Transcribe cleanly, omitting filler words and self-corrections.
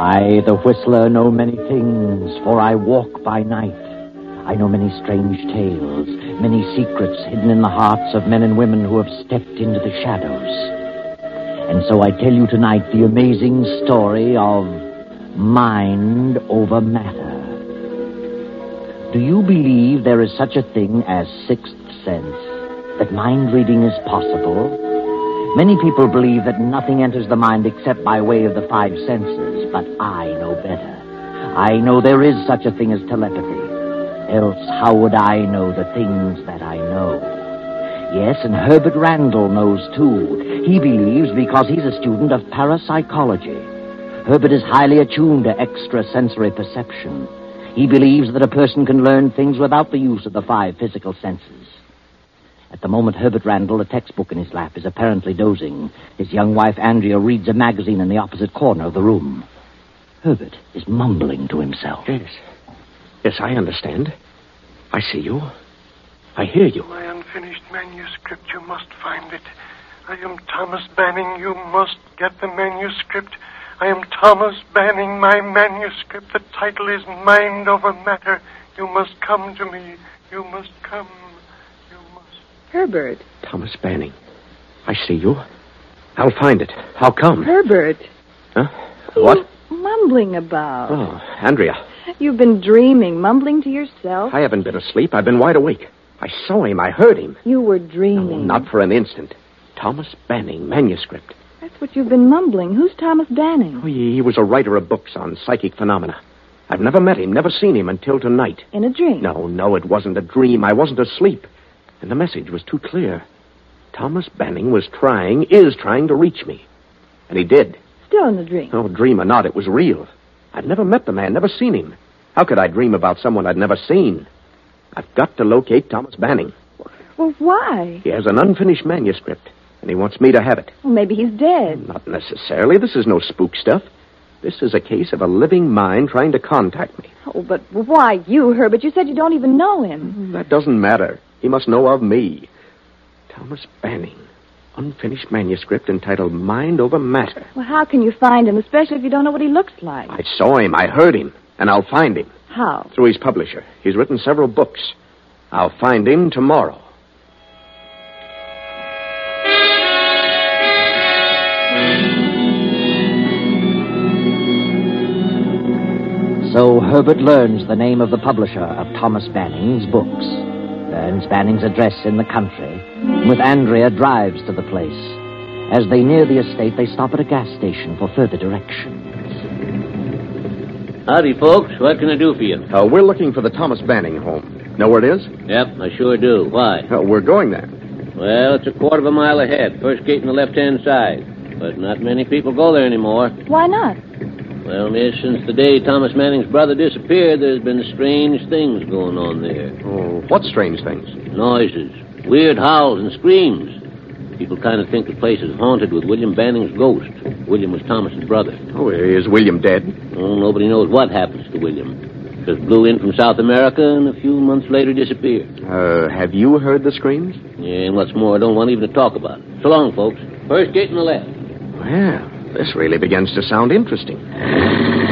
I, the whistler, know many things, for I walk by night. I know many strange tales, many secrets hidden in the hearts of men and women who have stepped into the shadows. And so I tell you tonight the amazing story of mind over matter. Do you believe there is such a thing as sixth sense, that mind reading is possible? Many people believe that nothing enters the mind except by way of the five senses, but I know better. I know there is such a thing as telepathy. Else, how would I know the things that I know? Yes, and Herbert Randall knows, too. He believes because he's a student of parapsychology. Herbert is highly attuned to extrasensory perception. He believes that a person can learn things without the use of the five physical senses. At the moment, Herbert Randall, a textbook in his lap, is apparently dozing. His young wife, Andrea, reads a magazine in the opposite corner of the room. Herbert is mumbling to himself. Yes, I understand. I see you. I hear you. My unfinished manuscript, you must find it. I am Thomas Banning. You must get the manuscript. I am Thomas Banning, my manuscript. The title is Mind Over Matter. You must come to me. You must come. You must. Herbert. Thomas Banning. I see you. I'll find it. I'll come. Herbert. Huh? What? Mumbling about. Oh, Andrea. You've been dreaming, mumbling to yourself. I haven't been asleep. I've been wide awake. I saw him. I heard him. You were dreaming. No, not for an instant. Thomas Banning, manuscript. That's what you've been mumbling. Who's Thomas Banning? Oh, he was a writer of books on psychic phenomena. I've never met him, never seen him until tonight. In a dream? No, it wasn't a dream. I wasn't asleep. And the message was too clear. Thomas Banning is trying to reach me. And he did. Still in the dream? Oh, dream or not, it was real. I'd never met the man, never seen him. How could I dream about someone I'd never seen? I've got to locate Thomas Banning. Well, why? He has an unfinished manuscript, and he wants me to have it. Well, maybe he's dead. Not necessarily. This is no spook stuff. This is a case of a living mind trying to contact me. Oh, but why you, Herbert? You said you don't even know him. That doesn't matter. He must know of me. Thomas Banning. Unfinished manuscript entitled Mind Over Matter. Well, how can you find him, especially if you don't know what he looks like? I saw him. I heard him. And I'll find him. How? Through his publisher. He's written several books. I'll find him tomorrow. So Herbert learns the name of the publisher of Thomas Banning's books, learns Banning's address in the country, and with Andrea drives to the place. As they near the estate, they stop at a gas station for further directions. Howdy, folks. What can I do for you? We're looking for the Thomas Banning home. Know where it is? Yep, I sure do. Why? We're going there. Well, it's a quarter of a mile ahead. First gate on the left-hand side. But not many people go there anymore. Why not? Well, miss, since the day Thomas Manning's brother disappeared, there's been strange things going on there. Oh, what strange things? Noises, weird howls and screams. People kind of think the place is haunted with William Banning's ghost. William was Thomas's brother. Oh, is William dead? Oh, nobody knows what happens to William. Just blew in from South America and a few months later disappeared. Have you heard the screams? Yeah, and what's more, I don't want even to talk about it. So long, folks. First gate on the left. Well, this really begins to sound interesting.